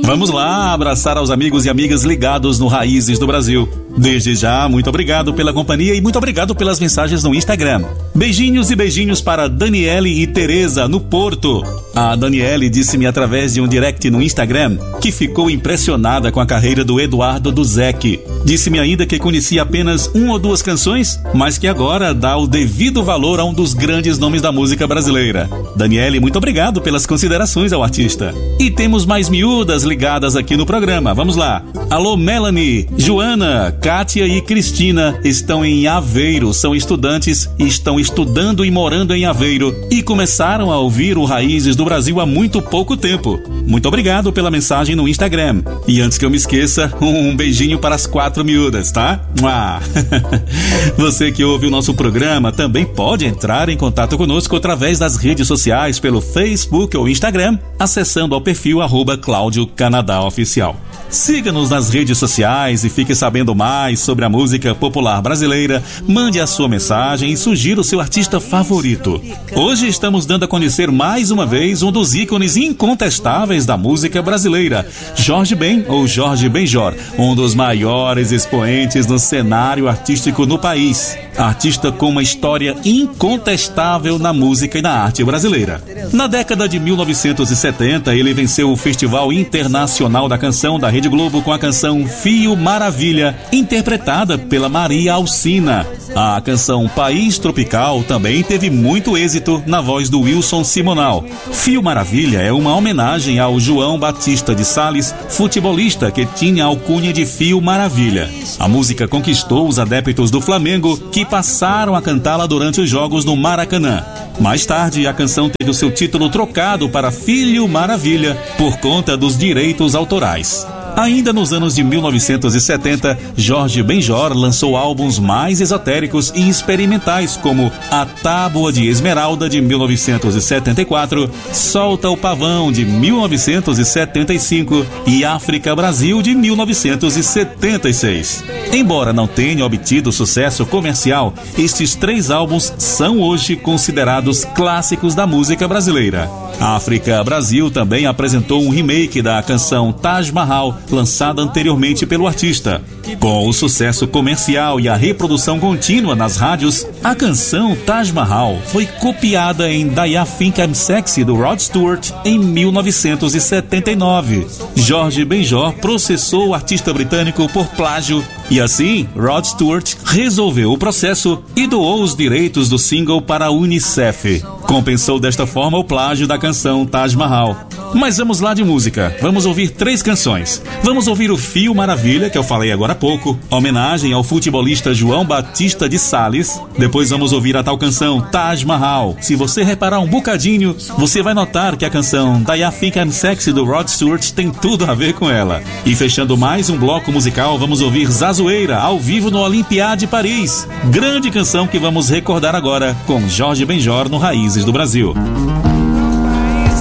Vamos lá abraçar aos amigos e amigas ligados no Raízes do Brasil. Desde já, muito obrigado pela companhia e muito obrigado pelas mensagens no Instagram. Beijinhos e beijinhos para Daniele e Tereza, no Porto. A Daniele disse-me através de um direct no Instagram que ficou impressionada com a carreira do Eduardo Duzec. Disse-me ainda que conhecia apenas 1 ou 2 canções, mas que agora dá o devido valor a um dos grandes nomes da música brasileira. Daniele, muito obrigado pelas considerações ao artista. E temos mais miúdas ligadas aqui no programa. Vamos lá. Alô, Melanie, Joana, Kátia e Cristina estão em Aveiro, são estudantes e estão estudando e morando em Aveiro e começaram a ouvir o Raízes do Brasil há muito pouco tempo. Muito obrigado pela mensagem no Instagram. E antes que eu me esqueça, um beijinho para as 4 miúdas, tá? Você que ouve o nosso programa também pode entrar em contato conosco através das redes sociais, pelo Facebook ou Instagram, acessando ao perfil @Cláudio Canadá Oficial. Siga-nos nas redes sociais e fique sabendo mais sobre a música popular brasileira. Mande a sua mensagem e sugira o seu artista favorito. Hoje estamos dando a conhecer mais uma vez um dos ícones incontestáveis da música brasileira, Jorge Ben, ou Jorge Benjor, um dos maiores expoentes no cenário artístico no país. Artista com uma história incontestável na música e na arte brasileira. Na década de 1970, ele venceu o Festival Internacional da Canção da Rede Globo com a canção Fio Maravilha, interpretada pela Maria Alcina. A canção País Tropical também teve muito êxito na voz do Wilson Simonal. Fio Maravilha é uma homenagem ao João Batista de Sales, futebolista que tinha a alcunha de Fio Maravilha. A música conquistou os adeptos do Flamengo, que passaram a cantá-la durante os jogos no Maracanã. Mais tarde, a canção teve o seu título trocado para Filho Maravilha por conta dos direitos autorais. Ainda nos anos de 1970, Jorge Benjor lançou álbuns mais esotéricos e experimentais, como A Tábua de Esmeralda, de 1974, Solta o Pavão, de 1975 e África Brasil, de 1976. Embora não tenha obtido sucesso comercial, estes 3 álbuns são hoje considerados clássicos da música brasileira. África Brasil também apresentou um remake da canção Taj Mahal, lançada anteriormente pelo artista. Com o sucesso comercial e a reprodução contínua nas rádios, a canção Taj Mahal foi copiada em Do You Think I'm Sexy, do Rod Stewart, em 1979. Jorge Benjor processou o artista britânico por plágio e assim, Rod Stewart resolveu o processo e doou os direitos do single para a Unicef. Compensou desta forma o plágio da canção Taj Mahal. Mas vamos lá de música. Vamos ouvir 3 canções. Vamos ouvir o Fio Maravilha, que eu falei agora há pouco, homenagem ao futebolista João Batista de Sales. Depois vamos ouvir a tal canção Taj Mahal. Se você reparar um bocadinho, você vai notar que a canção Do You Think I'm Sexy, do Rod Stewart, tem tudo a ver com ela. E fechando mais um bloco musical, vamos ouvir Zazueira, ao vivo no Olympiade de Paris. Grande canção que vamos recordar agora com Jorge Benjor no Raízes do Brasil.